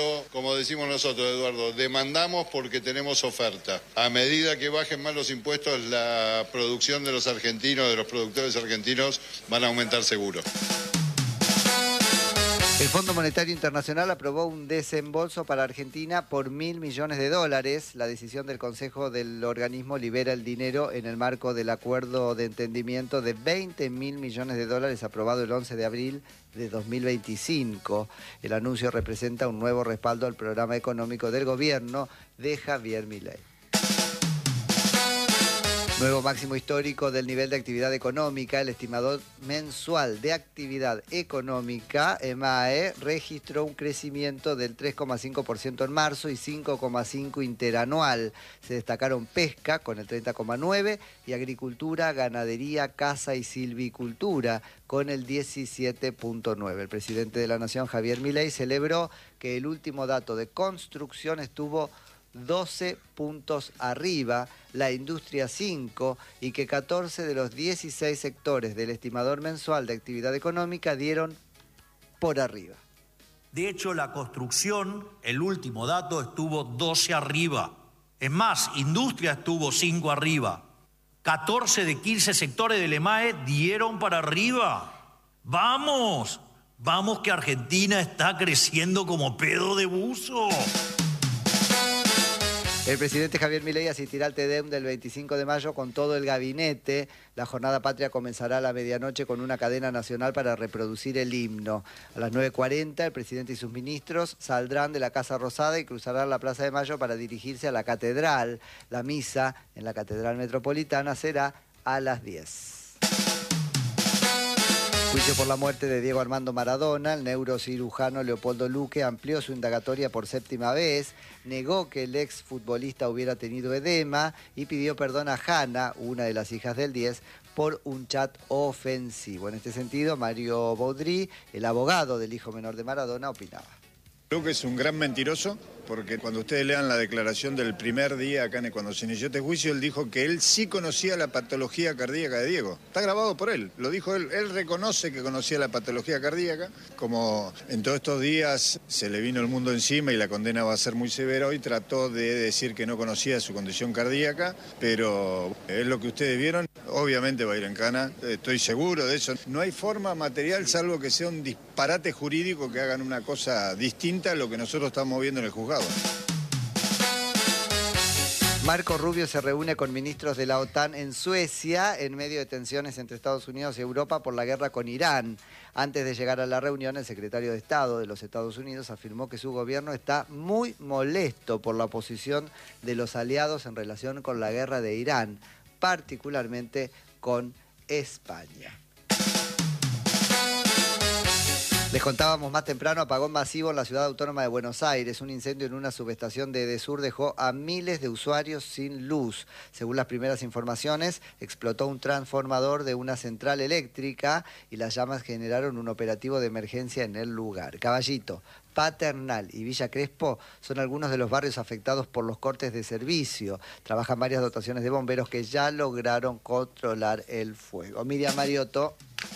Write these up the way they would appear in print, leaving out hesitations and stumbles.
ejemplo, como decimos nosotros, Eduardo, demandamos porque tenemos oferta. A medida que bajen más los impuestos, la producción de los argentinos, de los productores argentinos, van a aumentar seguro. El Fondo Monetario Internacional aprobó un desembolso para Argentina por $1.000 millones. La decisión del Consejo del organismo libera el dinero en el marco del acuerdo de entendimiento de $20.000 millones aprobado el 11 de abril de 2025. El anuncio representa un nuevo respaldo al programa económico del gobierno de Javier Milei. Nuevo máximo histórico del nivel de actividad económica. El estimador mensual de actividad económica, EMAE, registró un crecimiento del 3,5% en marzo y 5,5% interanual. Se destacaron pesca con el 30,9% y agricultura, ganadería, caza y silvicultura con el 17,9%. El presidente de la Nación, Javier Milei, celebró que el último dato de construcción estuvo 12 puntos arriba, la industria 5, y que 14 de los 16 sectores del estimador mensual de actividad económica dieron por arriba. De hecho, la construcción, el último dato, estuvo 12 arriba. Es más, industria estuvo 5 arriba. 14 de 15 sectores del EMAE dieron para arriba. ¡Vamos! ¡Vamos que Argentina está creciendo como pedo de buzo! El presidente Javier Milei asistirá al TEDEM del 25 de mayo con todo el gabinete. La jornada patria comenzará a la medianoche con una cadena nacional para reproducir el himno. A las 9:40 el presidente y sus ministros saldrán de la Casa Rosada y cruzarán la Plaza de Mayo para dirigirse a la catedral. La misa en la Catedral Metropolitana será a las 10. Juicio por la muerte de Diego Armando Maradona. El neurocirujano Leopoldo Luque amplió su indagatoria por 7ª vez, negó que el exfutbolista hubiera tenido edema y pidió perdón a Hanna, una de las hijas del 10, por un chat ofensivo. En este sentido, Mario Baudry, el abogado del hijo menor de Maradona, opinaba. Luque es un gran mentiroso, porque cuando ustedes lean la declaración del primer día acá, cuando se inició este juicio, él dijo que él sí conocía la patología cardíaca de Diego. Está grabado por él, lo dijo él. Él reconoce que conocía la patología cardíaca. Como en todos estos días se le vino el mundo encima y la condena va a ser muy severa, hoy trató de decir que no conocía su condición cardíaca, pero es lo que ustedes vieron. Obviamente va a ir en cana, estoy seguro de eso. No hay forma material, salvo que sea un disparate jurídico, que hagan una cosa distinta a lo que nosotros estamos viendo en el juzgado. Marco Rubio se reúne con ministros de la OTAN en Suecia en medio de tensiones entre Estados Unidos y Europa por la guerra con Irán. Antes de llegar a la reunión, el secretario de Estado de los Estados Unidos afirmó que su gobierno está muy molesto por la posición de los aliados en relación con la guerra de Irán, particularmente con España. Les contábamos más temprano, apagón masivo en la ciudad autónoma de Buenos Aires. Un incendio en una subestación de Edesur dejó a miles de usuarios sin luz. Según las primeras informaciones, explotó un transformador de una central eléctrica y las llamas generaron un operativo de emergencia en el lugar. Caballito, Paternal y Villa Crespo son algunos de los barrios afectados por los cortes de servicio. Trabajan varias dotaciones de bomberos que ya lograron controlar el fuego. Miriam Mariotto.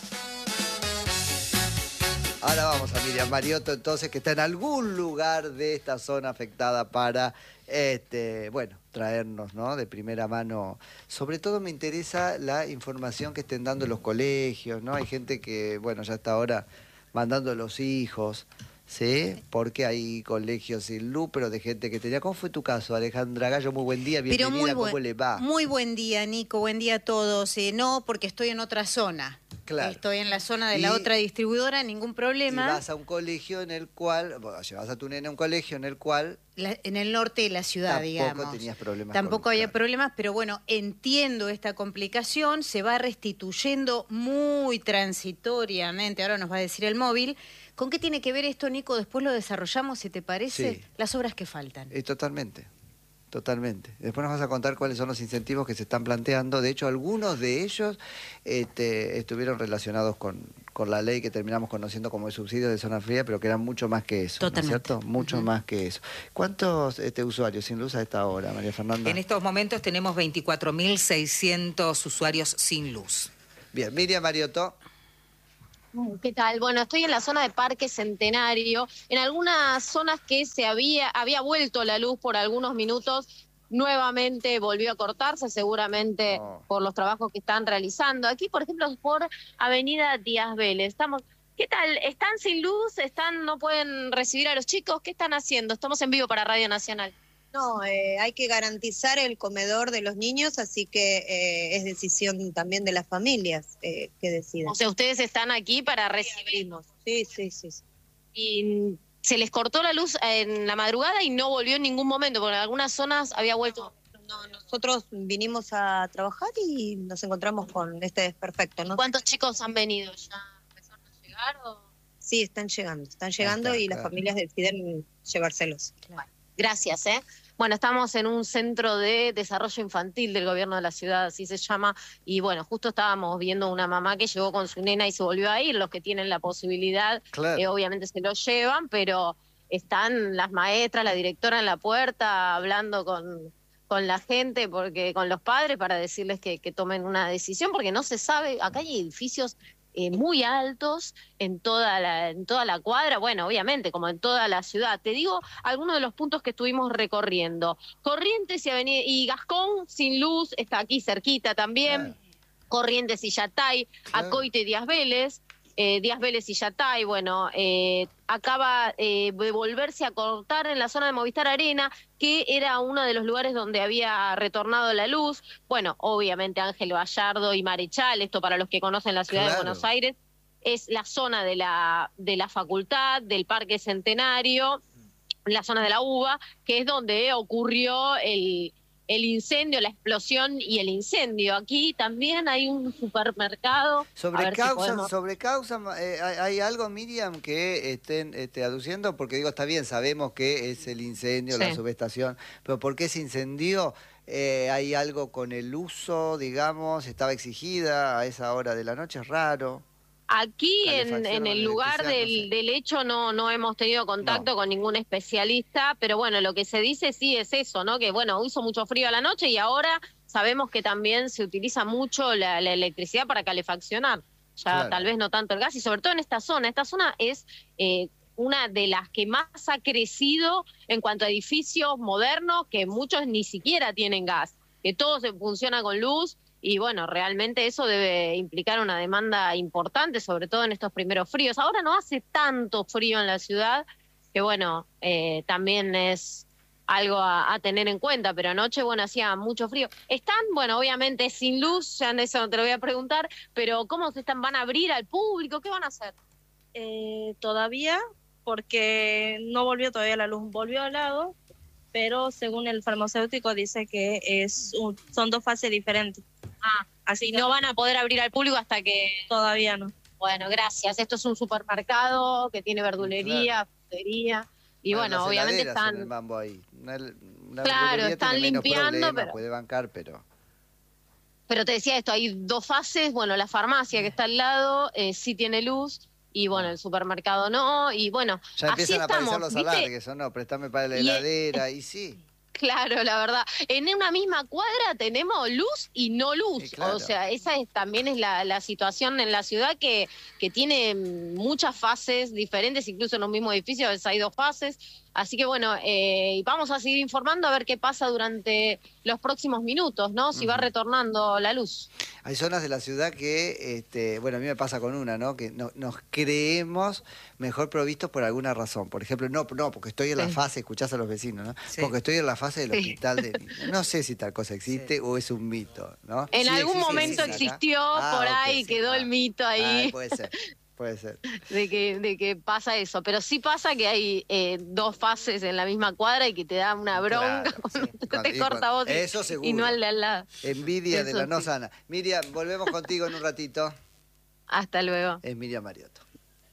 Ahora vamos a Miriam Mariotto, entonces, que está en algún lugar de esta zona afectada para, traernos, ¿no?, de primera mano. Sobre todo me interesa la información que estén dando los colegios, ¿no? Hay gente que, ya está ahora mandando a los hijos, ¿sí? Porque hay colegios sin luz, pero de gente que tenía. ¿Cómo fue tu caso, Alejandra Gallo? Muy buen día, bienvenida, ¿cómo le va? Muy buen día, Nico, buen día a todos. No, porque estoy en otra zona. Claro. Estoy en la zona de la otra distribuidora, ningún problema. Y vas a un colegio en el cual, llevas a tu nena a un colegio en el cual... en el norte de la ciudad, digamos. Tampoco tenías problemas. Tampoco había problemas, pero bueno, entiendo esta complicación, se va restituyendo muy transitoriamente, ahora nos va a decir el móvil. ¿Con qué tiene que ver esto, Nico? Después lo desarrollamos, si te parece, sí. Las obras que faltan. Totalmente. Después nos vas a contar cuáles son los incentivos que se están planteando. De hecho, algunos de ellos estuvieron relacionados con la ley que terminamos conociendo como el subsidio de zona fría, pero que eran mucho más que eso. Totalmente. ¿No es cierto? Mucho más que eso. ¿Cuántos usuarios sin luz a esta hora, María Fernanda? En estos momentos tenemos 24.600 usuarios sin luz. Bien, Miriam Mariotto. ¿Qué tal? Bueno, estoy en la zona de Parque Centenario. En algunas zonas que se había vuelto la luz por algunos minutos, nuevamente volvió a cortarse, seguramente por los trabajos que están realizando. Aquí, por ejemplo, por Avenida Díaz Vélez. ¿Qué tal? ¿Están sin luz? ¿No pueden recibir a los chicos? ¿Qué están haciendo? Estamos en vivo para Radio Nacional. No, hay que garantizar el comedor de los niños, así que es decisión también de las familias que deciden. O sea, ustedes están aquí para recibirnos. Sí. Y se les cortó la luz en la madrugada y no volvió en ningún momento, porque en algunas zonas había vuelto. No, nosotros vinimos a trabajar y nos encontramos con este desperfecto, ¿no? ¿Cuántos chicos han venido? ¿Ya empezaron a llegar o...? Sí, están llegando y las familias deciden llevárselos. Bueno, gracias, Bueno, estamos en un centro de desarrollo infantil del gobierno de la ciudad, así se llama, y bueno, justo estábamos viendo una mamá que llegó con su nena y se volvió a ir. Los que tienen la posibilidad, obviamente se lo llevan, pero están las maestras, la directora en la puerta hablando con la gente, con los padres, para decirles que tomen una decisión, porque no se sabe. Acá hay edificios muy altos en toda la cuadra, bueno, obviamente, como en toda la ciudad. Te digo algunos de los puntos que estuvimos recorriendo. Corrientes y Gascón sin luz, está aquí cerquita también. Corrientes y Yatay, Acoite y Díaz Vélez. Díaz Vélez y Yatay, bueno, acaba de volverse a cortar en la zona de Movistar Arena, que era uno de los lugares donde había retornado la luz. Bueno, obviamente Ángel Gallardo y Marechal, esto para los que conocen la ciudad de Buenos Aires, es la zona de la facultad, del Parque Centenario, la zona de la UBA, que es donde ocurrió el incendio, la explosión y el incendio. Aquí también hay un supermercado. Sobre causa, ¿hay algo, Miriam, que estén aduciendo? Porque digo, está bien, sabemos que es el incendio, la subestación, pero ¿por qué se incendió? ¿Hay algo con el uso, digamos? ¿Estaba exigida a esa hora de la noche? Es raro. Aquí en el lugar del hecho no hemos tenido contacto con ningún especialista, pero bueno, lo que se dice sí es eso, ¿no? Que bueno, hizo mucho frío a la noche y ahora sabemos que también se utiliza mucho la electricidad para calefaccionar. Ya tal vez no tanto el gas, y sobre todo en esta zona. Esta zona es una de las que más ha crecido en cuanto a edificios modernos, que muchos ni siquiera tienen gas, que todo se funciona con luz. Y bueno, realmente eso debe implicar una demanda importante, sobre todo en estos primeros fríos. Ahora no hace tanto frío en la ciudad, que bueno, también es algo a tener en cuenta, pero anoche, bueno, hacía mucho frío. Están, bueno, obviamente sin luz, ya en eso no te lo voy a preguntar, pero ¿cómo van a abrir al público? ¿Qué van a hacer? Todavía, porque no volvió todavía la luz, volvió al lado, pero según el farmacéutico dice que son dos fases diferentes. Así no van a poder abrir al público hasta que... Todavía no. Bueno, gracias. Esto es un supermercado que tiene verdulería, frutería, y bueno, obviamente están... El mambo ahí. Claro, están limpiando, pero... Puede bancar, pero te decía esto, hay dos fases. Bueno, la farmacia que está al lado sí tiene luz, y bueno, el supermercado no, y bueno, ya así empiezan a aparecer los ¿viste? alargues, ¿o no? Préstame para la heladera, y sí. Claro, la verdad. En una misma cuadra tenemos luz y no luz. Claro. O sea, también es la situación en la ciudad que tiene muchas fases diferentes, incluso en un mismo edificio a veces hay dos fases. Así que bueno, vamos a seguir informando a ver qué pasa durante los próximos minutos, ¿no? Si va retornando la luz. Hay zonas de la ciudad que, bueno, a mí me pasa con una, ¿no? Que nos creemos mejor provistos por alguna razón. Por ejemplo, no, porque estoy en la fase, escuchás a los vecinos, ¿no? Sí. Porque estoy en la fase del hospital de niños. No sé si tal cosa existe o es un mito, ¿no? En algún momento existió, por ahí quedó el mito ahí. Puede ser. Puede ser. De que pasa eso, pero sí pasa que hay dos fases en la misma cuadra y que te da una bronca cuando te corta vos y no al de al lado. Envidia eso de la no sana. Miriam, volvemos contigo en un ratito. Hasta luego. Es Miriam Mariotto.